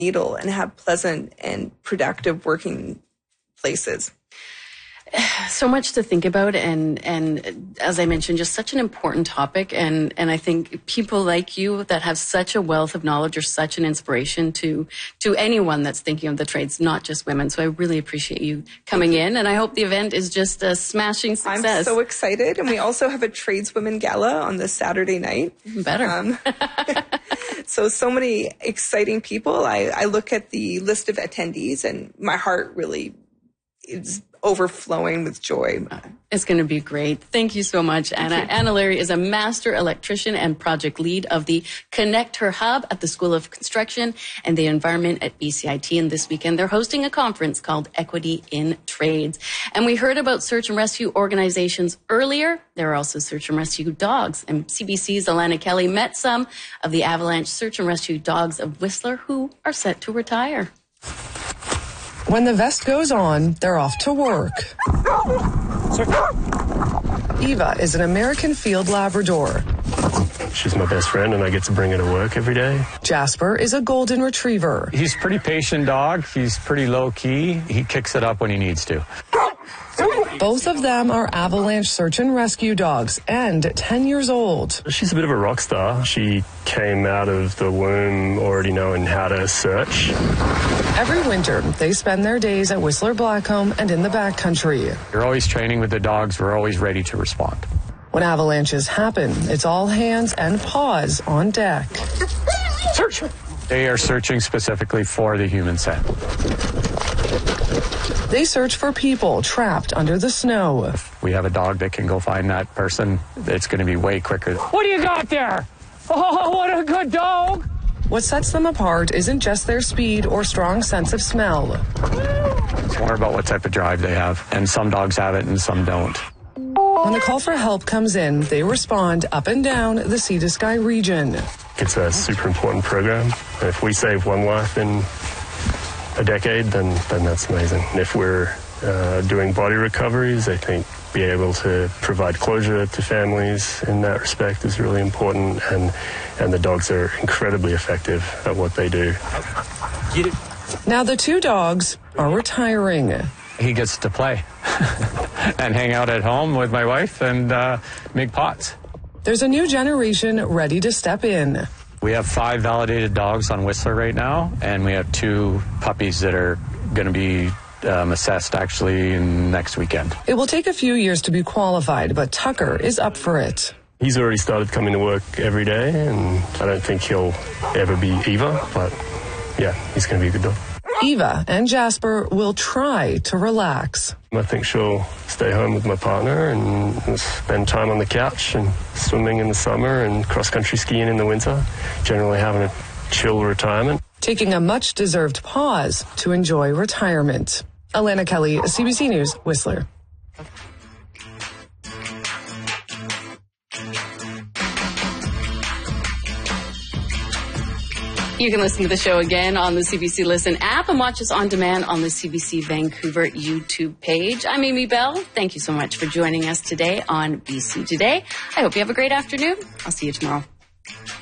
needle and have pleasant and productive working places. So much to think about, and as I mentioned, just such an important topic, and I think people like you that have such a wealth of knowledge are such an inspiration to anyone that's thinking of the trades, not just women. So I really appreciate you coming in, and I hope the event is just a smashing success. I'm so excited, and we also have a tradeswomen gala on this Saturday night. Even better. So many exciting people. I look at the list of attendees, and my heart really is overflowing with joy. It's going to be great. Thank you so much, Anna. Anna Larry is a master electrician and project lead of the Connect Her Hub at the School of Construction and the Environment at BCIT. And this weekend, they're hosting a conference called Equity in Trades. And we heard about search and rescue organizations earlier. There are also search and rescue dogs. And CBC's Alana Kelly met some of the Avalanche search and rescue dogs of Whistler who are set to retire. When the vest goes on, they're off to work. Eva is an American Field Labrador. She's my best friend, and I get to bring her to work every day. Jasper is a Golden Retriever. He's a pretty patient dog. He's pretty low-key. He kicks it up when he needs to. Both of them are Avalanche search and rescue dogs and 10 years old. She's a bit of a rock star. She came out of the womb already knowing how to search. Every winter, they spend their days at Whistler Blackcomb and in the backcountry. You're always training with the dogs. We're always ready to respond. When avalanches happen, it's all hands and paws on deck. Search! They are searching specifically for the human scent. They search for people trapped under the snow. If we have a dog that can go find that person, it's going to be way quicker. What do you got there? Oh, what a good dog! What sets them apart isn't just their speed or strong sense of smell. It's more about what type of drive they have, and some dogs have it and some don't. When the call for help comes in, they respond up and down the Sea to Sky region. It's a super important program. If we save one life in a decade, then that's amazing. And if we're doing body recoveries, I think be able to provide closure to families in that respect is really important, and the dogs are incredibly effective at what they do. Get it. Now the two dogs are retiring. He gets to play and hang out at home with my wife and make pots. There's a new generation ready to step in. We have 5 validated dogs on Whistler right now, and we have 2 puppies that are going to be assessed actually next weekend. It will take a few years to be qualified, but Tucker is up for it. He's already started coming to work every day, and I don't think he'll ever be Eva, but yeah, he's going to be a good dog. Eva and Jasper will try to relax. I think she'll stay home with my partner and spend time on the couch and swimming in the summer and cross-country skiing in the winter, generally having a chill retirement. Taking a much-deserved pause to enjoy retirement. Alana Kelly, CBC News, Whistler. You can listen to the show again on the CBC Listen app and watch us on demand on the CBC Vancouver YouTube page. I'm Amy Bell. Thank you so much for joining us today on BC Today. I hope you have a great afternoon. I'll see you tomorrow.